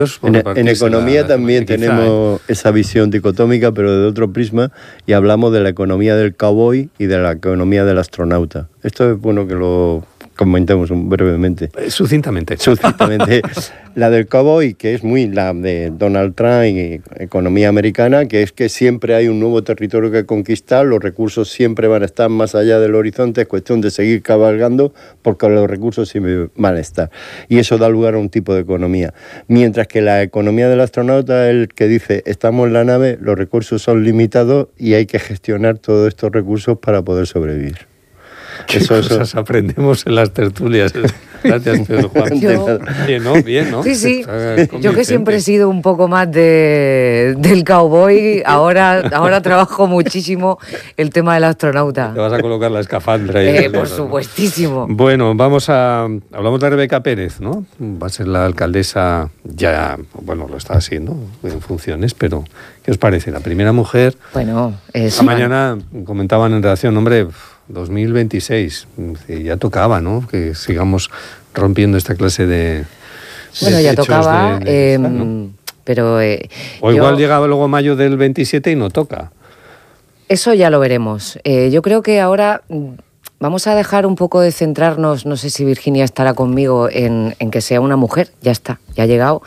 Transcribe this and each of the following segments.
En economía también tenemos esa visión dicotómica, pero de otro prisma, y hablamos de la economía del cowboy y de la economía del astronauta. Esto es bueno que lo comentemos brevemente. Sucintamente. La del cowboy, que es muy la de Donald Trump y economía americana, que es que siempre hay un nuevo territorio que conquistar, los recursos siempre van a estar más allá del horizonte, es cuestión de seguir cabalgando porque los recursos siempre van a estar. Y eso da lugar a un tipo de economía. Mientras que la economía del astronauta es el que dice, estamos en la nave, los recursos son limitados y hay que gestionar todos estos recursos para poder sobrevivir. ¿Qué cosas aprendemos en las tertulias? Gracias, Pedro Juan. Bien, ¿no? Sí. Yo que siempre he sido un poco más del cowboy, ahora trabajo muchísimo el tema del astronauta. Te vas a colocar la escafandra. Por supuestísimo. ¿No? Bueno, hablamos de Rebeca Pérez, ¿no? Va a ser la alcaldesa, ya, bueno, lo está haciendo en funciones, pero ¿qué os parece? La primera mujer. Bueno, esta mañana comentaban en redacción, hombre, 2026, ya tocaba, ¿no? Que sigamos rompiendo esta clase de bueno, ya tocaba, ¿no? Pero... o igual llegaba luego mayo del 27 y no toca. Eso ya lo veremos. Yo creo que ahora vamos a dejar un poco de centrarnos, no sé si Virginia estará conmigo, en que sea una mujer. Ya está, ya ha llegado.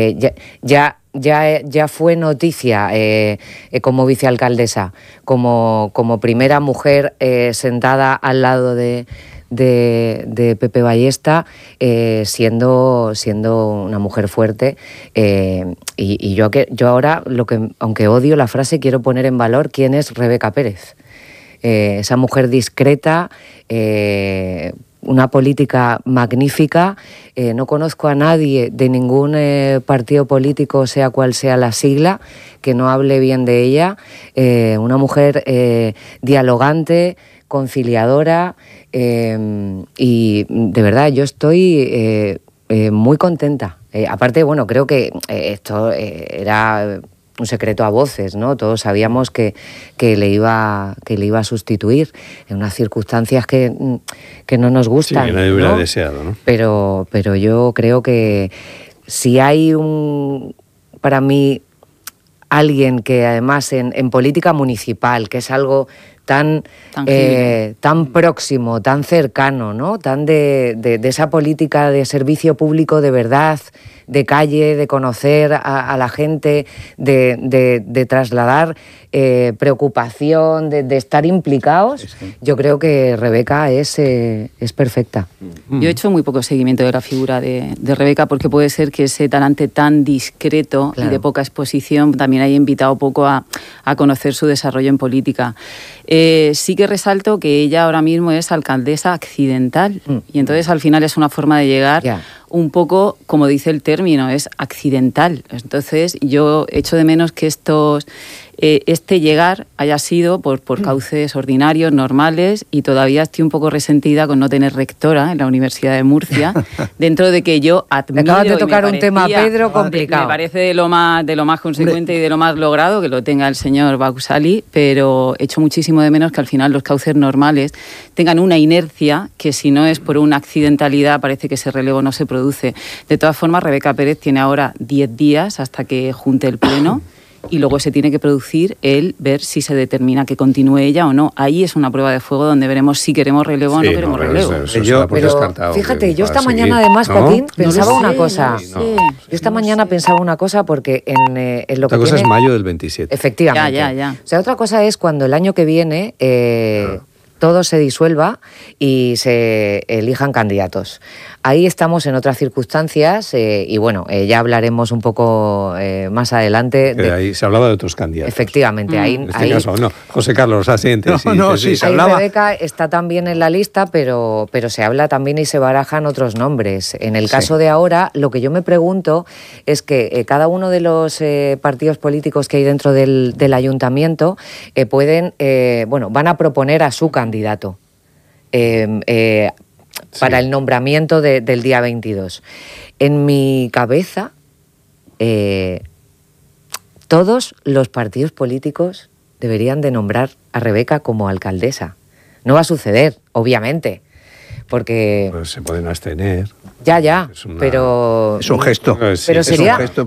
Ya fue noticia como vicealcaldesa, como primera mujer sentada al lado de Pepe Ballesta, siendo una mujer fuerte. Y yo ahora, aunque odio la frase, quiero poner en valor quién es Rebeca Pérez. Esa mujer discreta, una política magnífica. No conozco a nadie de ningún partido político, sea cual sea la sigla, que no hable bien de ella. Una mujer dialogante, conciliadora, y de verdad yo estoy muy contenta. Aparte, bueno, creo que esto era un secreto a voces, ¿no? Todos sabíamos que le iba a sustituir en unas circunstancias que no nos gustan. Sí, que nadie hubiera deseado, ¿no? Pero yo creo que si hay para mí alguien que además en política municipal, que es algo tan próximo, tan cercano, ¿no? Tan de esa política de servicio público de verdad, de calle, de conocer a la gente, de trasladar preocupación, de estar implicados. Sí. Yo creo que Rebeca es perfecta. Yo he hecho muy poco seguimiento de la figura de Rebeca, porque puede ser que ese talante tan discreto, claro, y de poca exposición también haya invitado poco a conocer su desarrollo en política. Sí que resalto que ella ahora mismo es alcaldesa accidental, y entonces al final es una forma de llegar un poco, como dice el término, es accidental. Entonces yo echo de menos que este llegar haya sido por cauces ordinarios, normales, y todavía estoy un poco resentida con no tener rectora en la Universidad de Murcia, dentro de que yo admiro. Me acabas de tocar un tema, Pedro, complicado. Me parece de lo más consecuente y de lo más logrado que lo tenga el señor Bausali, pero echo muchísimo de menos que al final los cauces normales tengan una inercia que, si no es por una accidentalidad, parece que ese relevo no se produce. De todas formas, Rebeca Pérez tiene ahora 10 días hasta que junte el pleno, y luego se tiene que producir ver si se determina que continúe ella o no. Ahí es una prueba de fuego donde veremos si queremos relevo o no queremos relevo. Pero fíjate, yo esta mañana además, Joaquín, pensaba una cosa. Yo esta mañana pensaba una cosa, porque en lo que otra cosa es mayo del 27. Efectivamente. Ya. O sea, otra cosa es cuando el año que viene todo se disuelva y se elijan candidatos. Ahí estamos en otras circunstancias, y bueno, ya hablaremos un poco más adelante. Ahí se hablaba de otros candidatos. Efectivamente. En este caso, no. José Carlos, asiente. Sí, se hablaba. Rebeca está también en la lista, pero se habla también y se barajan otros nombres. En el caso de ahora, lo que yo me pregunto es que cada uno de los partidos políticos que hay dentro del ayuntamiento van a proponer a su candidato para el nombramiento del día 22. En mi cabeza, todos los partidos políticos deberían de nombrar a Rebeca como alcaldesa. No va a suceder, obviamente, porque... Pues se pueden abstener. Ya, Es una- pero... Es un gesto. Pero Sí, sería,